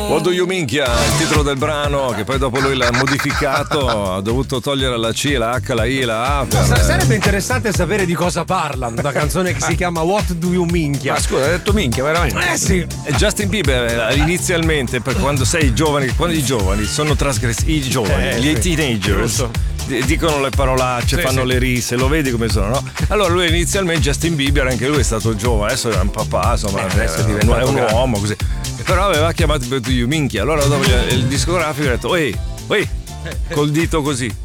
What do you minchia, il titolo del brano, che poi dopo lui l'ha modificato, ha dovuto togliere la C, la H, la I, la A. Sarebbe interessante sapere di cosa parla una canzone che si chiama What do you minchia. Ma scusa, hai detto minchia veramente? Sì. Justin Bieber inizialmente, per quando sei giovane, quando i giovani sono trasgressi, i giovani, gli teenagers dicono le parolacce, fanno le risse, lo vedi come sono, no? Allora lui inizialmente, Justin Bieber, anche lui è stato giovane, adesso è un papà, insomma, adesso è un uomo così. Però aveva chiamato What do you minchia, allora dopo il discografico ha detto ehi, col dito così,